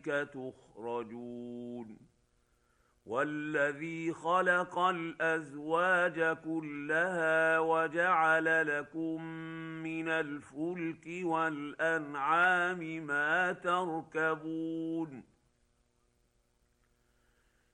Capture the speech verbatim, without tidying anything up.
تخرجون. والذي خلق الازواج كلها وجعل لكم من الفلك والانعام ما تركبون